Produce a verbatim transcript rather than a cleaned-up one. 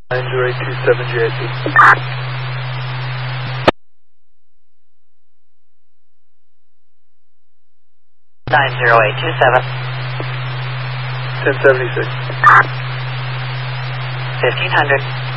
nine zero eight two seven J I P. nine zero eight two seven. ten seventy-six. fifteen hundred.